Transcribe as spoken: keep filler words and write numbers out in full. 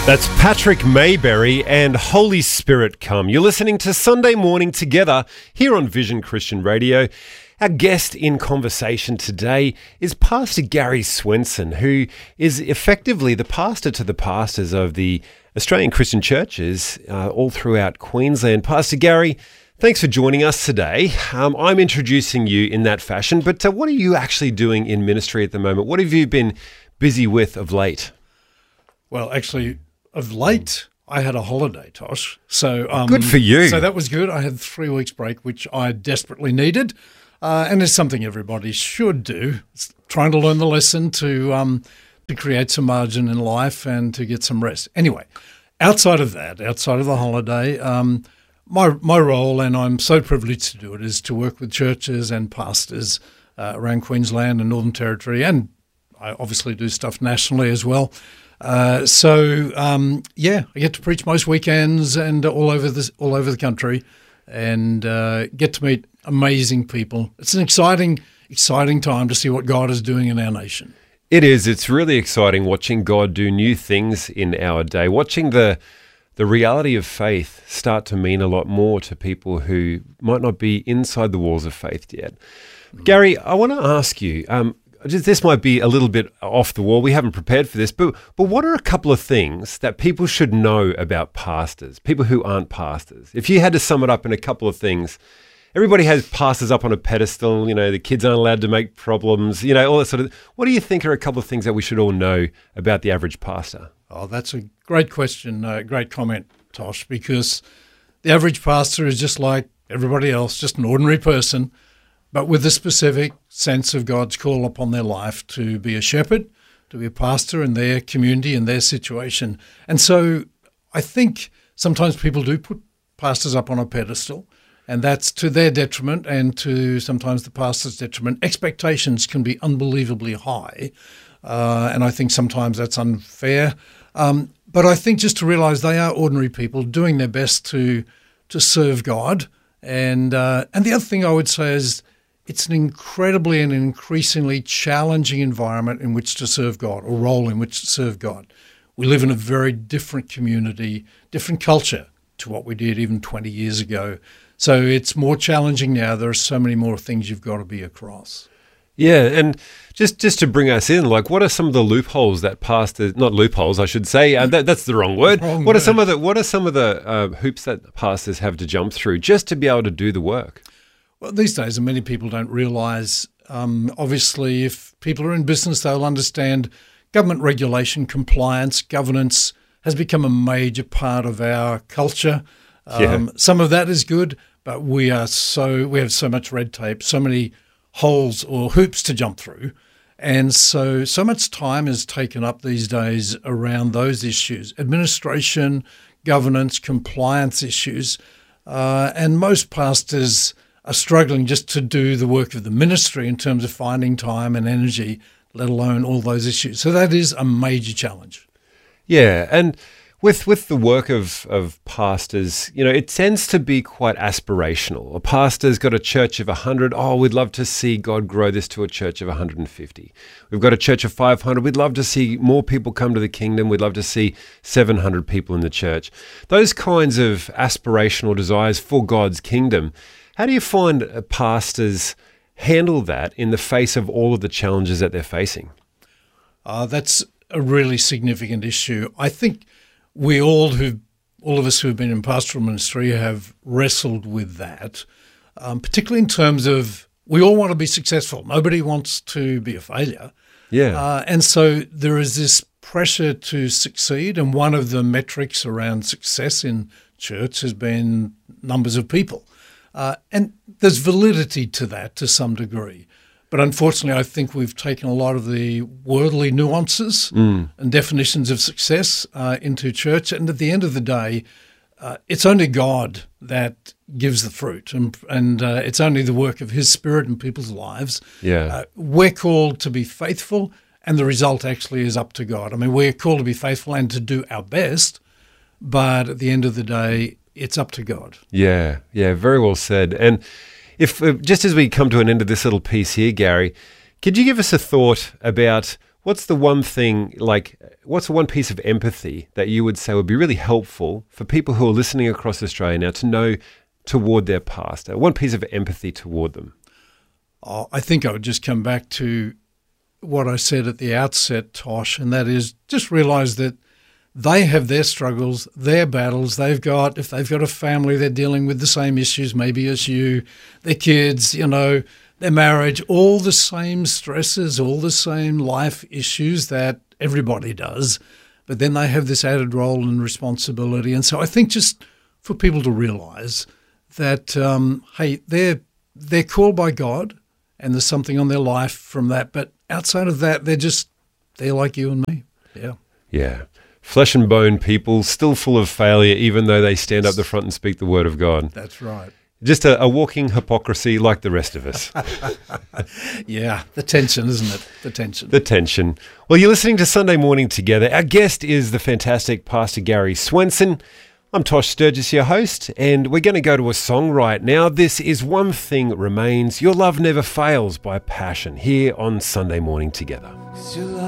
That's Patrick Mayberry and Holy Spirit Come. You're listening to Sunday Morning Together here on Vision Christian Radio. Our guest in conversation today is Pastor Gary Swenson, who is effectively the pastor to the pastors of the Australian Christian churches uh, all throughout Queensland. Pastor Gary, thanks for joining us today. Um, I'm introducing you in that fashion, but uh, what are you actually doing in ministry at the moment? What have you been busy with of late? Well, actually, of late, I had a holiday, Tosh. So um, good for you. So that was good. I had three weeks break, which I desperately needed. Uh, and it's something everybody should do. It's trying to learn the lesson to um, to create some margin in life and to get some rest. Anyway, outside of that, outside of the holiday, um, my my role, and I'm so privileged to do it, is to work with churches and pastors uh, around Queensland and Northern Territory, and I obviously do stuff nationally as well. Uh, so um, yeah, I get to preach most weekends and all over this, all over the country, and uh, get to meet amazing people. It's an exciting, exciting time to see what God is doing in our nation. It is. It's really exciting watching God do new things in our day. Watching the the reality of faith start to mean a lot more to people who might not be inside the walls of faith yet. Mm. Gary, I want to ask you. Um, This might be a little bit off the wall. We haven't prepared for this, but but what are a couple of things that people should know about pastors, people who aren't pastors? If you had to sum it up in a couple of things, everybody has pastors up on a pedestal, you know, the kids aren't allowed to make problems, you know, all that sort of. What do you think are a couple of things that we should all know about the average pastor? Oh, that's a great question, uh, great comment, Tosh, because the average pastor is just like everybody else, just an ordinary person, but with a specific sense of God's call upon their life to be a shepherd, to be a pastor in their community, in their situation. And so I think sometimes people do put pastors up on a pedestal, and that's to their detriment and to sometimes the pastor's detriment. Expectations can be unbelievably high, uh, and I think sometimes that's unfair. Um, but I think just to realize they are ordinary people doing their best to to serve God. And uh, and the other thing I would say is, it's an incredibly and increasingly challenging environment in which to serve God, or role in which to serve God. We live in a very different community, different culture to what we did even twenty years ago. So it's more challenging now. There are so many more things you've got to be across. Yeah, and just, just to bring us in, like, what are some of the loopholes that pastors, not loopholes, I should say, uh, that, that's the wrong word. Wrong what word. are some of the what are some of the uh, hoops that pastors have to jump through just to be able to do the work? Well, these days, and many people don't realise, um, obviously, if people are in business, they'll understand government regulation, compliance, governance has become a major part of our culture. Um, Yeah. Some of that is good, but we are so we have so much red tape, so many holes or hoops to jump through. And so, so much time is taken up these days around those issues, administration, governance, compliance issues. Uh, and most pastors are struggling just to do the work of the ministry in terms of finding time and energy, let alone all those issues. So that is a major challenge. Yeah, and with with the work of, of pastors, you know, it tends to be quite aspirational. A pastor's got a church of one hundred. Oh, we'd love to see God grow this to a church of one hundred fifty. We've got a church of five hundred. We'd love to see more people come to the kingdom. We'd love to see seven hundred people in the church. Those kinds of aspirational desires for God's kingdom. How do you find pastors handle that in the face of all of the challenges that they're facing? Uh, that's a really significant issue. I think we all who, all of us who have been in pastoral ministry have wrestled with that, um, particularly in terms of we all want to be successful. Nobody wants to be a failure. Yeah. Uh, and so there is this pressure to succeed, and one of the metrics around success in church has been numbers of people. Uh, and there's validity to that to some degree. But unfortunately, I think we've taken a lot of the worldly nuances mm. and definitions of success uh, into church. And at the end of the day, uh, it's only God that gives the fruit. And, and uh, it's only the work of his Spirit in people's lives. Yeah, uh, we're called to be faithful, and the result actually is up to God. I mean, we're called to be faithful and to do our best. But at the end of the day, it's up to God. Yeah, yeah, very well said. And if uh, just as we come to an end of this little piece here, Gary, could you give us a thought about What's the one thing, like, what's the one piece of empathy that you would say would be really helpful for people who are listening across Australia now to know toward their pastor? One piece of empathy toward them. Oh, I think I would just come back to what I said at the outset, Tosh, and that is just realise that they have their struggles, their battles. They've got, if they've got a family, they're dealing with the same issues maybe as you, their kids, you know, their marriage, all the same stresses, all the same life issues that everybody does. But then they have this added role and responsibility. And so I think just for people to realise that, um, hey, they're they're called by God and there's something on their life from that. But outside of that, they're just, they're like you and me. Yeah. Yeah. Flesh and bone people, still full of failure, even though they stand up the front and speak the word of God. That's right. Just a, a walking hypocrisy like the rest of us. Yeah, the tension, isn't it? The tension. The tension. Well, you're listening to Sunday Morning Together. Our guest is the fantastic Pastor Gary Swenson. I'm Tosh Sturgis, your host, and we're going to go to a song right now. This is One Thing Remains, Your Love Never Fails by Passion, here on Sunday Morning Together.